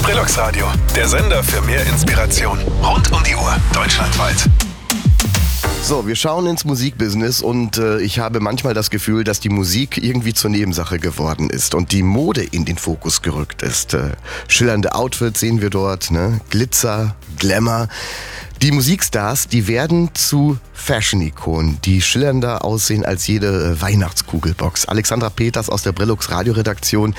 Brillux Radio, der Sender für mehr Inspiration. Rund um die Uhr, deutschlandweit. So, wir schauen ins Musikbusiness und ich habe manchmal das Gefühl, dass die Musik irgendwie zur Nebensache geworden ist und die Mode in den Fokus gerückt ist. Schillernde Outfits sehen wir dort, ne? Glitzer, Glamour. Die Musikstars, die werden zu Fashion-Ikonen, die schillernder aussehen als jede Weihnachtskugelbox. Alexandra Peters aus der Brillux Radioredaktion.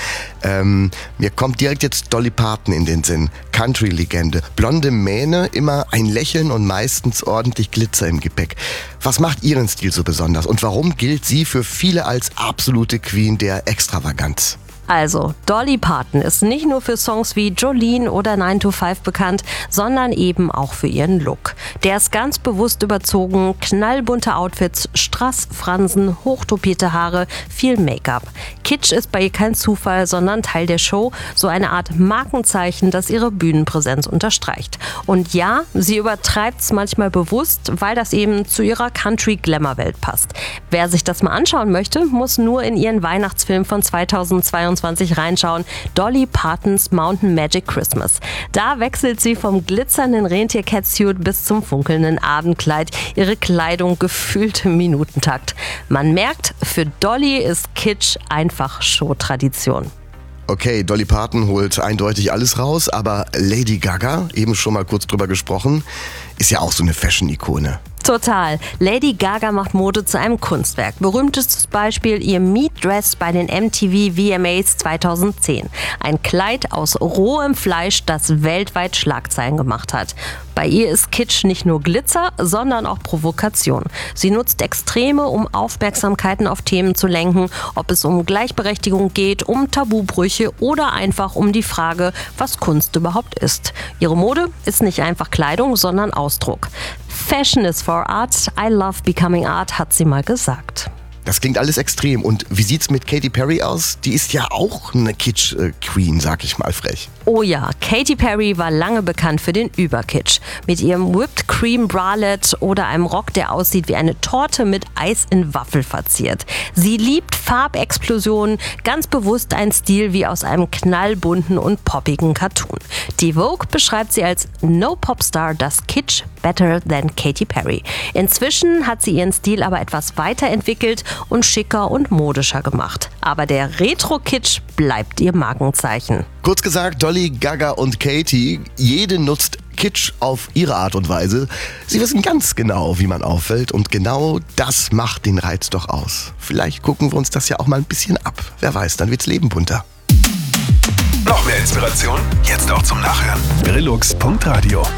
Mir kommt direkt jetzt Dolly Parton in den Sinn. Country-Legende. Blonde Mähne, immer ein Lächeln und meistens ordentlich Glitzer im Gepäck. Was macht ihren Stil so besonders und warum gilt sie für viele als absolute Queen der Extravaganz? Also, Dolly Parton ist nicht nur für Songs wie Jolene oder 9 to 5 bekannt, sondern eben auch für ihren Look. Der ist ganz bewusst überzogen, knallbunte Outfits, Strassfransen, hochtopierte Haare, viel Make-up. Kitsch ist bei ihr kein Zufall, sondern Teil der Show, so eine Art Markenzeichen, das ihre Bühnenpräsenz unterstreicht. Und ja, sie übertreibt's manchmal bewusst, weil das eben zu ihrer Country-Glamour-Welt passt. Wer sich das mal anschauen möchte, muss nur in ihren Weihnachtsfilm von 2022 reinschauen, Dolly Partons Mountain Magic Christmas. Da wechselt sie vom glitzernden Rentier-Catsuit bis zum funkelnden Abendkleid. Ihre Kleidung gefühlt im Minutentakt. Man merkt, für Dolly ist Kitsch einfach Showtradition. Okay, Dolly Parton holt eindeutig alles raus, aber Lady Gaga, eben schon mal kurz drüber gesprochen, ist ja auch so eine Fashion-Ikone. Total. Lady Gaga macht Mode zu einem Kunstwerk. Berühmtestes Beispiel ihr Meat-Dress bei den MTV VMAs 2010. Ein Kleid aus rohem Fleisch, das weltweit Schlagzeilen gemacht hat. Bei ihr ist Kitsch nicht nur Glitzer, sondern auch Provokation. Sie nutzt Extreme, um Aufmerksamkeiten auf Themen zu lenken, ob es um Gleichberechtigung geht, um Tabubrüche oder einfach um die Frage, was Kunst überhaupt ist. Ihre Mode ist nicht einfach Kleidung, sondern Ausdruck. Fashion is for art, I love becoming art, hat sie mal gesagt. Das klingt alles extrem. Und wie sieht's mit Katy Perry aus? Die ist ja auch eine Kitsch-Queen, sag ich mal frech. Oh ja, Katy Perry war lange bekannt für den Überkitsch. Mit ihrem Whipped Cream Bralette oder einem Rock, der aussieht wie eine Torte mit Eis in Waffel verziert. Sie liebt Farbexplosionen, ganz bewusst ein Stil wie aus einem knallbunten und poppigen Cartoon. Die Vogue beschreibt sie als No Popstar does Kitsch better than Katy Perry. Inzwischen hat sie ihren Stil aber etwas weiterentwickelt und schicker und modischer gemacht. Aber der Retro-Kitsch bleibt ihr Markenzeichen. Kurz gesagt, Dolly, Gaga und Katy, jede nutzt Kitsch auf ihre Art und Weise. Sie wissen ganz genau, wie man auffällt und genau das macht den Reiz doch aus. Vielleicht gucken wir uns das ja auch mal ein bisschen ab. Wer weiß, dann wird's Leben bunter. Noch mehr Inspiration? Jetzt auch zum Nachhören. Brillux.radio